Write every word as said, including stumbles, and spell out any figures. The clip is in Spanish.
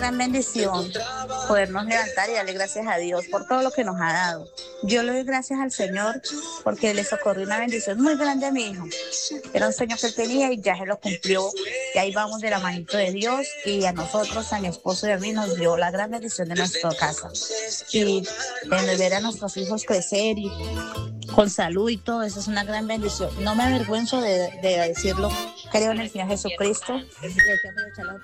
Gran bendición podernos levantar y darle gracias a Dios por todo lo que nos ha dado. Yo le doy gracias al Señor porque le socorrió una bendición muy grande a mi hijo. Era un sueño que él tenía y ya se lo cumplió. Y ahí vamos de la manito de Dios, y a nosotros, a mi esposo y a mí, nos dio la gran bendición de nuestra casa. Y de ver a nuestros hijos crecer y con salud y todo eso es una gran bendición. No me avergüenzo de, de decirlo. Creo en el Señor Jesucristo y hay que aprovechar la